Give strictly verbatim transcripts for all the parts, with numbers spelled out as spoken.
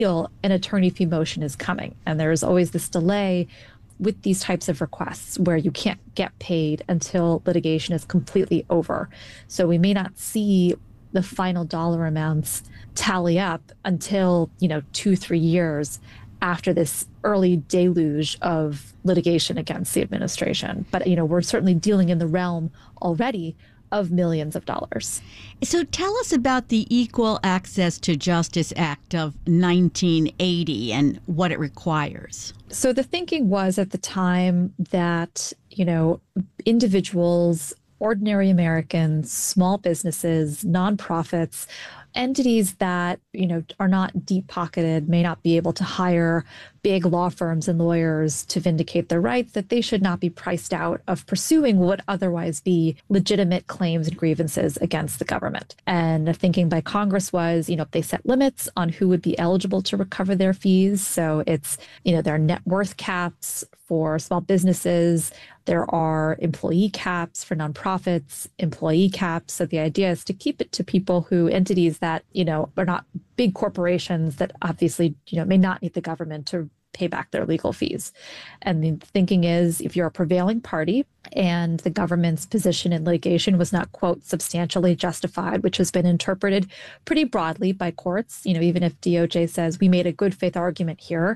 appeal, an attorney fee motion is coming. And there is always this delay with these types of requests where you can't get paid until litigation is completely over. So we may not see the final dollar amounts tally up until, you know, two, three years after this early deluge of litigation against the administration. But, you know, we're certainly dealing in the realm already of millions of dollars. So tell us about the Equal Access to Justice Act of nineteen eighty and what it requires. So the thinking was at the time that, you know, individuals, ordinary Americans, small businesses, nonprofits, entities that, you know, are not deep-pocketed, may not be able to hire big law firms and lawyers to vindicate their rights, that they should not be priced out of pursuing what would otherwise be legitimate claims and grievances against the government. And the thinking by Congress was, you know, they set limits on who would be eligible to recover their fees. So it's, you know, there are net worth caps for small businesses. There are employee caps for nonprofits, employee caps. So the idea is to keep it to people who, entities that, you know, are not big corporations that obviously, you know, may not need the government to pay back their legal fees. And the thinking is if you're a prevailing party and the government's position in litigation was not, quote, substantially justified, which has been interpreted pretty broadly by courts, you know, even if D O J says we made a good faith argument here,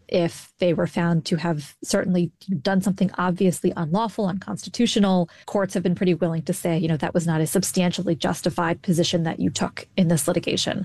if they were found to have certainly done something obviously unlawful, unconstitutional, courts have been pretty willing to say, you know, that was not a substantially justified position that you took in this litigation.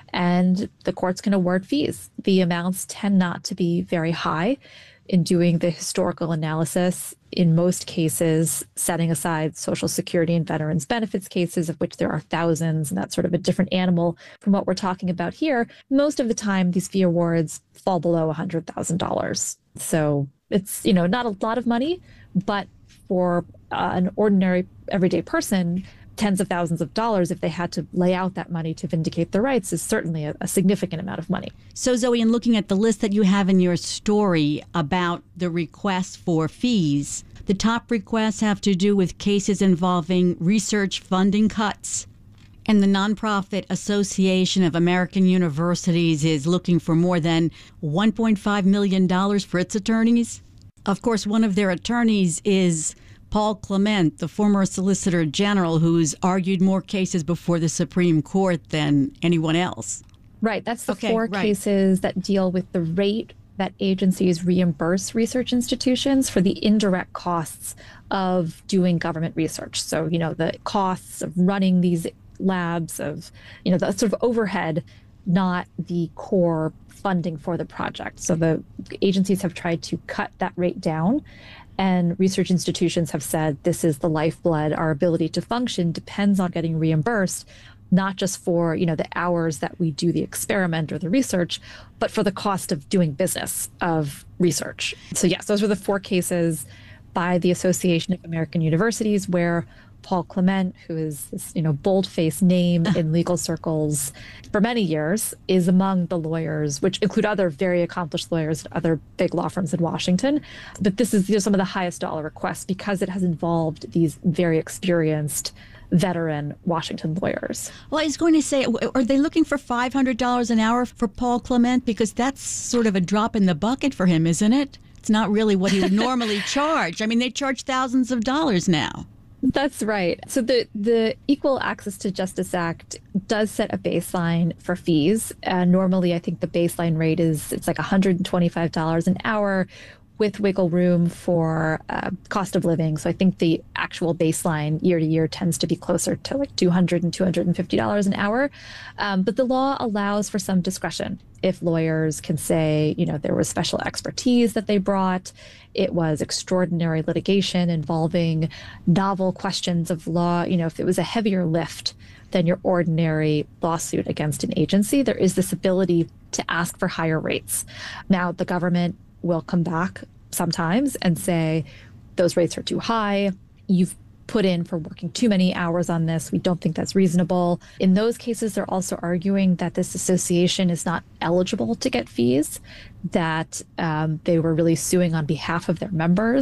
And the courts can award fees. The amounts tend not to be very high. In doing the historical analysis, in most cases, setting aside Social Security and veterans benefits cases, of which there are thousands, and that's sort of a different animal from what we're talking about here, most of the time these fee awards fall below one hundred thousand dollars. So it's, you know, not a lot of money, but for uh, an ordinary everyday person, tens of thousands of dollars, if they had to lay out that money to vindicate their rights, is certainly a, a significant amount of money. So, Zoe, in looking at the list that you have in your story about the requests for fees, the top requests have to do with cases involving research funding cuts. And the Nonprofit Association of American Universities is looking for more than one point five million dollars for its attorneys. Of course, one of their attorneys is Paul Clement, the former Solicitor General, who's argued more cases before the Supreme Court than anyone else. Right. That's the okay, four right. cases that deal with the rate that agencies reimburse research institutions for the indirect costs of doing government research. So, you know, the costs of running these labs, of, you know, the sort of overhead, not the core funding for the project. So the agencies have tried to cut that rate down. And research institutions have said this is the lifeblood. Our ability to function depends on getting reimbursed, not just for, you know, the hours that we do the experiment or the research, but for the cost of doing business of research. So yes, those are the four cases by the Association of American Universities where Paul Clement, who is this, you know, bold-faced name in legal circles for many years, is among the lawyers, which include other very accomplished lawyers at other big law firms in Washington. But this is, you know, some of the highest dollar requests because it has involved these very experienced veteran Washington lawyers. Well, I was going to say, are they looking for five hundred dollars an hour for Paul Clement? Because that's sort of a drop in the bucket for him, isn't it? It's not really what he would normally charge. I mean, they charge thousands of dollars now. That's right. So the, the Equal Access to Justice Act does set a baseline for fees. Uh, normally, I think the baseline rate is, it's like one hundred twenty-five dollars an hour with wiggle room for uh, cost of living. So I think the actual baseline year to year tends to be closer to like two hundred dollars and two hundred fifty dollars an hour. Um, but the law allows for some discretion. If lawyers can say, you know, there was special expertise that they brought, it was extraordinary litigation involving novel questions of law, you know, if it was a heavier lift than your ordinary lawsuit against an agency, there is this ability to ask for higher rates. Now, the government will come back sometimes and say, those rates are too high. You've put in for working too many hours on this. We don't think that's reasonable. In those cases, they're also arguing that this association is not eligible to get fees, that um, they were really suing on behalf of their members.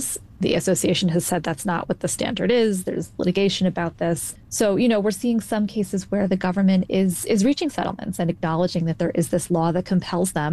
The association has said that's not what the standard is. There's litigation about this. So, you know, we're seeing some cases where the government is is reaching settlements and acknowledging that there is this law that compels them